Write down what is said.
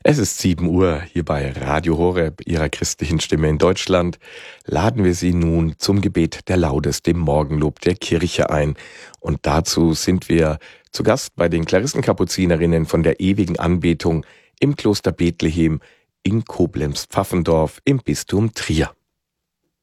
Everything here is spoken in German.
Es ist 7 Uhr hier bei Radio Horeb, Ihrer christlichen Stimme in Deutschland. Laden wir Sie nun zum Gebet der Laudes, dem Morgenlob der Kirche ein. Und dazu sind wir zu Gast bei den Klarissenkapuzinerinnen von der ewigen Anbetung im Kloster Bethlehem in Koblenz-Pfaffendorf im Bistum Trier.